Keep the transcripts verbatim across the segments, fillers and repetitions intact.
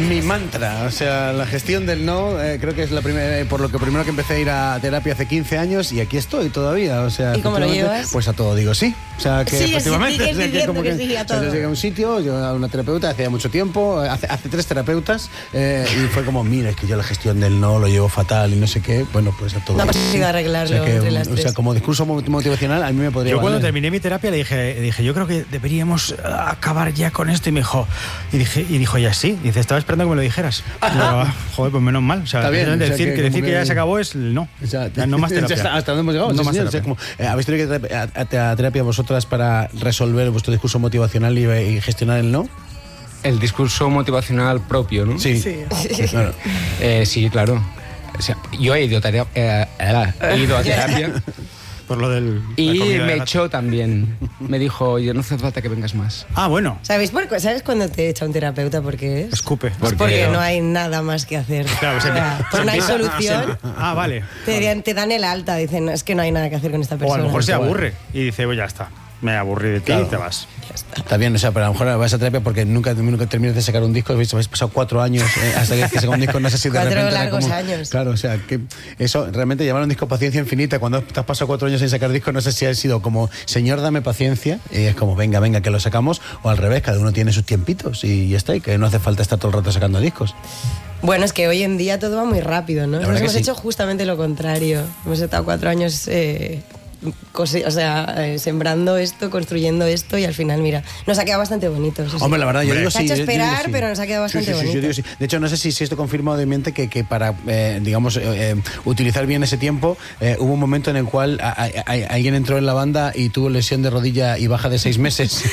Mi mantra, o sea, la gestión del no, eh, creo que es la primera, eh, por lo que primero que empecé a ir a terapia hace quince años y aquí estoy todavía, o sea... ¿Y cómo lo llevas? Pues a todo digo sí, o sea, que sí, efectivamente... Sí, o sea, sí, que como que que, sí, a todo. O sea, yo llegué a un sitio, yo a una terapeuta hace mucho tiempo, hace, hace tres terapeutas, eh, y fue como, mira, es que yo la gestión del no lo llevo fatal y no sé qué, bueno, pues a todo no digo ha sí. arreglarlo O sea, que, entre las o sea, tres. como discurso motivacional a mí me podría Yo cuando valer. terminé mi terapia le dije, dije, yo creo que deberíamos acabar ya con esto, y me dijo, y, dije, y dijo ella sí, dice, estaba esperando que me lo dijeras. Yo, joder, pues menos mal. O sea, Está bien, decir, o sea, que, que, decir que, que ya se acabó es el no. O sea, ya no más terapia. Ya está, hasta dónde hemos llegado. No Sí, más señor, terapia. o sea, como, eh, ¿habéis tenido que ir a, a, a terapia vosotras para resolver vuestro discurso motivacional y, y gestionar el no? El discurso motivacional propio, ¿no? Sí. Sí. Claro. Eh, sí, claro. O sea, yo he ido, a terapia, eh, he ido a terapia Por lo del... y la comida de me gato. echó también. Me dijo, oye, no hace falta que vengas más. Ah, bueno. ¿Sabéis, por, ¿Sabes cuándo te echa un terapeuta? ¿Por qué es? Escupe. Es porque no hay nada más que hacer. Claro, se O sea, empieza- pues no hay se empieza- solución. se- Ah, vale. Te, dan- te dan el alta, dicen, es que no hay nada que hacer con esta O persona. a lo mejor se Igual. aburre y dice, pues ya está, me aburrí de ti Claro. y te vas. Está bien, o sea, pero a lo mejor vas a terapia porque nunca, nunca terminas de sacar un disco, habéis, habéis pasado cuatro años eh, hasta que, que saca un disco, no sé si de Cuatro repente era largos como- años. Claro, o sea, que eso, realmente llamar a un disco paciencia infinita, cuando te has pasado cuatro años sin sacar disco, no sé si ha sido como, señor, dame paciencia, y es como, venga, venga, que lo sacamos, o al revés, cada uno tiene sus tiempitos y ya está, y que no hace falta estar todo el rato sacando discos. Bueno, es que hoy en día todo va muy rápido, ¿no? La Nos verdad que hemos sí. hecho justamente lo contrario. Hemos estado cuatro años eh, cosi- o sea, eh, sembrando esto, construyendo esto y al final, mira, nos ha quedado bastante bonito. sí, sí. Hombre, la verdad, yo Hombre. digo Se ha sí. hecho yo- yo digo esperar, sí. pero nos ha quedado Sí, bastante sí, sí, yo bonito. digo sí. De hecho, no sé si, si esto confirma o desmiente que, que para, eh, digamos, eh, eh, utilizar bien ese tiempo, eh, hubo un momento en el cual a- a- a- alguien entró en la banda y tuvo lesión de rodilla y baja de seis meses.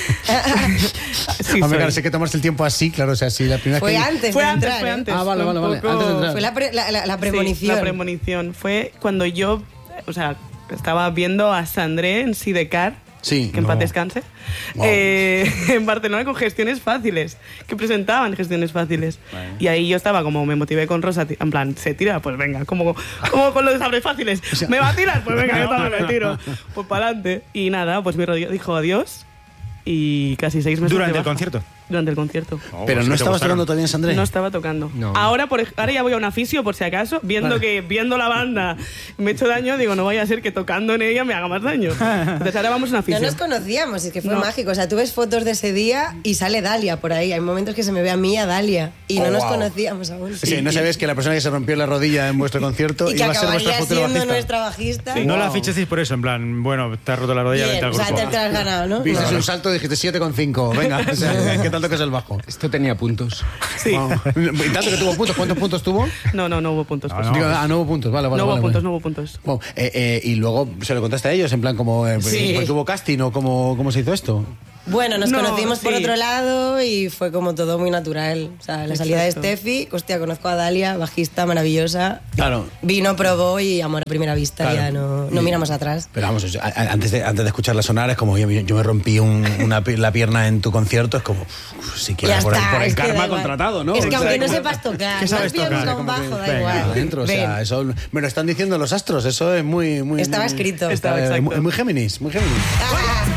Sí, Hombre, soy. claro, sé que tomarse el tiempo así, claro, o sea, si la primera Fue que... antes Fue de antes, entrar, fue ¿eh? antes. Ah, vale, fue vale, un vale, poco- antes de entrar. Fue la, pre- la, la- la Sí, premonición. la premonición. Fue cuando yo, o sea, estaba viendo a Sandré en Sidecar, Sí, que en paz no. descanse, Wow. eh, en Barcelona con gestiones fáciles, que presentaban gestiones fáciles. Vale. Y ahí yo estaba como, me motivé con Rosa, ti- en plan, ¿se tira? Pues venga, como, como con los sabres fáciles. ¿Me va a tirar? Pues venga, yo también me tiro. Pues para adelante. Y nada, pues mi rodilla dijo adiós y casi seis meses Durante de el baja. concierto. Durante el concierto. Oh, Pero sí no que te estabas gustaron. tocando todavía en Sandré. No estaba tocando. No. Ahora, por, ej- ahora ya voy a una fisio, por si acaso, viendo Vale. que viendo la banda me he hecho daño, digo, no vaya a ser que tocando en ella me haga más daño. Entonces ahora vamos a una No fisio. nos conocíamos, es que fue No. mágico. O sea, tú ves fotos de ese día y sale Dalia por ahí. Hay momentos que se me ve a mí y a Dalia. Y no Oh, nos wow. conocíamos aún. Sí, no sabías que la persona que se rompió la rodilla en vuestro concierto Y que iba a ser vuestra acabaría futura siendo bajista. nuestra bajista. No la Wow. fichecis por eso, en plan, bueno, te has roto la rodilla, Bien, vete al o sea, grupo. te, te has ganado, ¿no? Viste No. un salto y dijiste siete coma cinco. Venga, o sea, ¿qué tal tocas el bajo? Esto tenía puntos. Sí. Wow. Y tanto que tuvo puntos. ¿Cuántos puntos tuvo? No, no, no hubo puntos. No, pues. no. Digo, ah, no hubo puntos. Vale, vale. No hubo vale, puntos, vale. no hubo puntos. Wow. Eh, eh, y luego se lo contaste a ellos, en plan, como, eh, Sí. pues tuvo casting o cómo, cómo se hizo esto. Bueno, nos No, conocimos por sí. otro lado y fue como todo muy natural. O sea, la salida Exacto. de Steffi, hostia, conozco a Dalia, bajista maravillosa. Claro. Vino, probó y amor a primera vista, Claro. ya no, no Y- miramos atrás. Pero vamos, a- a- antes de, antes de escucharla sonar, es como yo, yo me rompí un- una, pi- la pierna en tu concierto, es como, uf, si quieres Ya por, el- está, por el es que da karma igual. contratado, ¿no? Es que O sea, aunque no como- sepas tocar, ¿Qué sabes no tocar? con Como bajo, da venga, igual. adentro, o sea, Ven. eso me lo están diciendo los astros, eso es muy... muy Estaba muy- escrito. Estaba eh, exacto. muy, muy Géminis, muy Géminis. Ah.